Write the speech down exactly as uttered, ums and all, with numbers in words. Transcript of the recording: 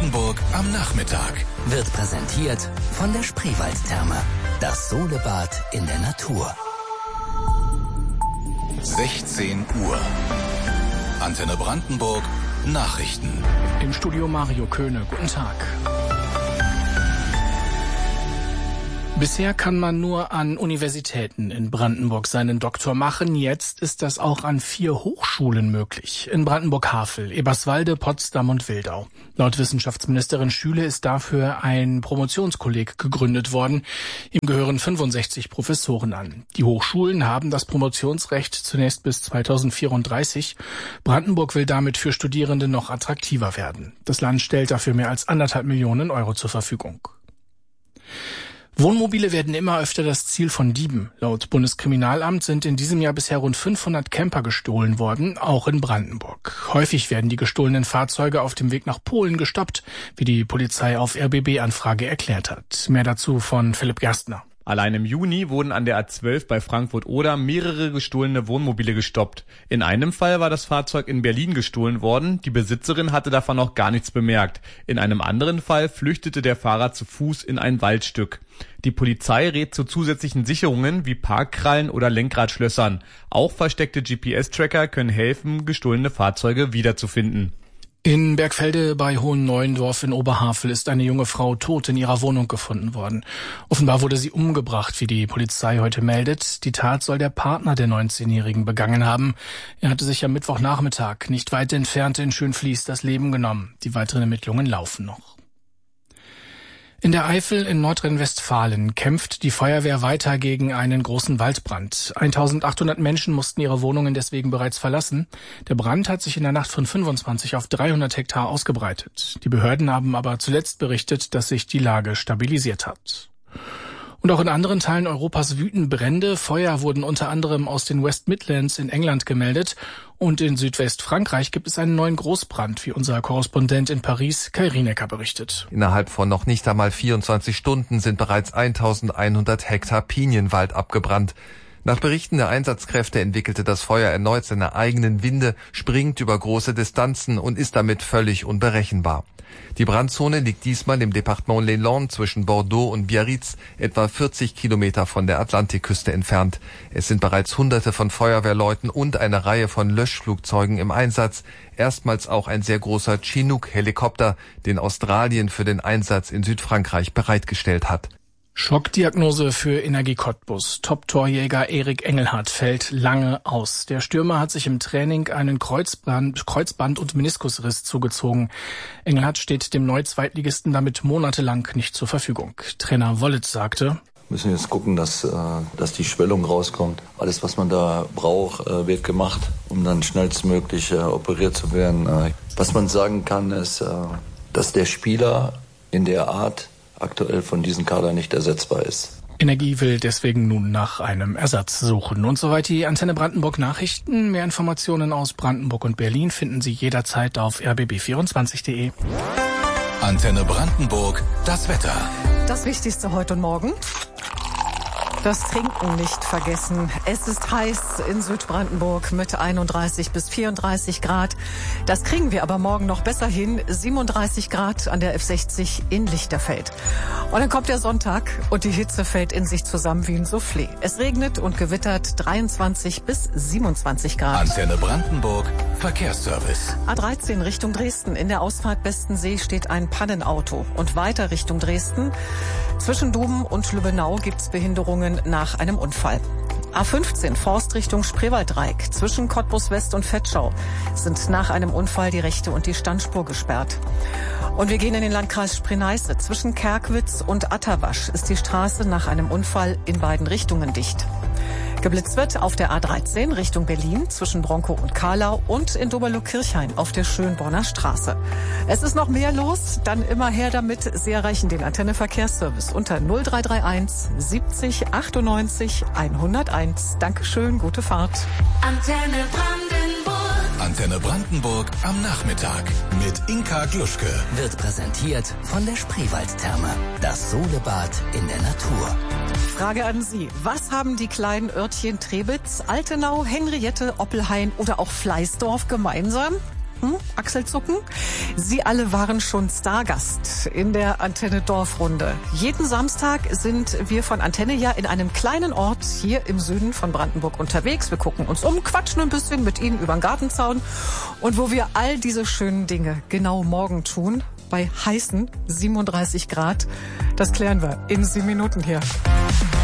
Brandenburg am Nachmittag. Wird präsentiert von der Spreewaldtherme. Das Solebad in der Natur. sechzehn Uhr. Antenne Brandenburg Nachrichten. Im Studio Mario Köhne. Guten Tag. Bisher kann man nur an Universitäten in Brandenburg seinen Doktor machen. Jetzt ist das auch an vier Hochschulen möglich. In Brandenburg-Havel, Eberswalde, Potsdam und Wildau. Laut Wissenschaftsministerin Schüle ist dafür ein Promotionskolleg gegründet worden. Ihm gehören fünfundsechzig Professoren an. Die Hochschulen haben das Promotionsrecht zunächst bis zweitausendvierunddreißig. Brandenburg will damit für Studierende noch attraktiver werden. Das Land stellt dafür mehr als anderthalb Millionen Euro zur Verfügung. Wohnmobile werden immer öfter das Ziel von Dieben. Laut Bundeskriminalamt sind in diesem Jahr bisher rund fünfhundert Camper gestohlen worden, auch in Brandenburg. Häufig werden die gestohlenen Fahrzeuge auf dem Weg nach Polen gestoppt, wie die Polizei auf R B B-Anfrage erklärt hat. Mehr dazu von Philipp Gerstner. Allein im Juni wurden an der A zwölf bei Frankfurt-Oder mehrere gestohlene Wohnmobile gestoppt. In einem Fall war das Fahrzeug in Berlin gestohlen worden. Die Besitzerin hatte davon noch gar nichts bemerkt. In einem anderen Fall flüchtete der Fahrer zu Fuß in ein Waldstück. Die Polizei rät zu zusätzlichen Sicherungen wie Parkkrallen oder Lenkradschlössern. Auch versteckte G P S-Tracker können helfen, gestohlene Fahrzeuge wiederzufinden. In Bergfelde bei Hohenneuendorf in Oberhavel ist eine junge Frau tot in ihrer Wohnung gefunden worden. Offenbar wurde sie umgebracht, wie die Polizei heute meldet. Die Tat soll der Partner der neunzehnjährigen begangen haben. Er hatte sich am Mittwochnachmittag nicht weit entfernt in Schönfließ das Leben genommen. Die weiteren Ermittlungen laufen noch. In der Eifel in Nordrhein-Westfalen kämpft die Feuerwehr weiter gegen einen großen Waldbrand. eintausendachthundert Menschen mussten ihre Wohnungen deswegen bereits verlassen. Der Brand hat sich in der Nacht von fünfundzwanzig auf dreihundert Hektar ausgebreitet. Die Behörden haben aber zuletzt berichtet, dass sich die Lage stabilisiert hat. Und auch in anderen Teilen Europas wüten Brände. Feuer wurden unter anderem aus den West Midlands in England gemeldet. Und in Südwestfrankreich gibt es einen neuen Großbrand, wie unser Korrespondent in Paris, Kai Rienecker, berichtet. Innerhalb von noch nicht einmal vierundzwanzig Stunden sind bereits eintausendeinhundert Hektar Pinienwald abgebrannt. Nach Berichten der Einsatzkräfte entwickelte das Feuer erneut seine eigenen Winde, springt über große Distanzen und ist damit völlig unberechenbar. Die Brandzone liegt diesmal im Departement Les Landes zwischen Bordeaux und Biarritz, etwa vierzig Kilometer von der Atlantikküste entfernt. Es sind bereits Hunderte von Feuerwehrleuten und eine Reihe von Löschflugzeugen im Einsatz. Erstmals auch ein sehr großer Chinook-Helikopter, den Australien für den Einsatz in Südfrankreich bereitgestellt hat. Schockdiagnose für Energie Cottbus. Top-Torjäger Erik Engelhardt fällt lange aus. Der Stürmer hat sich im Training einen Kreuzband, Kreuzband- und Meniskusriss zugezogen. Engelhardt steht dem Neu-Zweitligisten damit monatelang nicht zur Verfügung. Trainer Wollitz sagte: Wir müssen jetzt gucken, dass, dass die Schwellung rauskommt. Alles, was man da braucht, wird gemacht, um dann schnellstmöglich operiert zu werden. Was man sagen kann, ist, dass der Spieler in der Art aktuell von diesem Kader nicht ersetzbar ist. Energie will deswegen nun nach einem Ersatz suchen. Und soweit die Antenne Brandenburg Nachrichten. Mehr Informationen aus Brandenburg und Berlin finden Sie jederzeit auf r b b vierundzwanzig punkt de. Antenne Brandenburg, das Wetter. Das Wichtigste heute und morgen: das Trinken nicht vergessen. Es ist heiß in Südbrandenburg mit einunddreißig bis vierunddreißig Grad. Das kriegen wir aber morgen noch besser hin. siebenunddreißig Grad an der F sechzig in Lichterfeld. Und dann kommt der Sonntag und die Hitze fällt in sich zusammen wie ein Soufflé. Es regnet und gewittert, dreiundzwanzig bis siebenundzwanzig Grad. Antenne Brandenburg, Verkehrsservice. A dreizehn Richtung Dresden. In der Ausfahrt Bestensee steht ein Pannenauto. Und weiter Richtung Dresden. Zwischen Duben und Lübbenau gibt's Behinderungen nach einem Unfall. A fünfzehn Forst Richtung Spreewalddreieck. Zwischen Cottbus West und Vetschau sind nach einem Unfall die rechte und die Standspur gesperrt. Und wir gehen in den Landkreis Spree-Neiße. Zwischen Kerkwitz und Atterwasch ist die Straße nach einem Unfall in beiden Richtungen dicht. Geblitzt wird auf der A dreizehn Richtung Berlin zwischen Bronkow und Kahlau und in Doberlo-Kirchhain auf der Schönborner Straße. Es ist noch mehr los, dann immer her damit. Sie erreichen den Antenne Verkehrsservice unter null drei drei eins siebzig achtundneunzig hunderteins. Dankeschön, gute Fahrt. Antenne Brandenburg. Antenne Brandenburg am Nachmittag mit Inka Gluschke. Wird präsentiert von der Spreewaldtherme. Das Solebad in der Natur. Frage an Sie. Was haben die kleinen Örtchen Trebitz, Altenau, Henriette, Oppelhain oder auch Fleißdorf gemeinsam? Hm? Achselzucken? Sie alle waren schon Stargast in der Antenne Dorfrunde. Jeden Samstag sind wir von Antenne ja in einem kleinen Ort hier im Süden von Brandenburg unterwegs. Wir gucken uns um, quatschen ein bisschen mit Ihnen über den Gartenzaun. Und wo wir all diese schönen Dinge genau morgen tun, bei heißen siebenunddreißig Grad, das klären wir in sieben Minuten hier.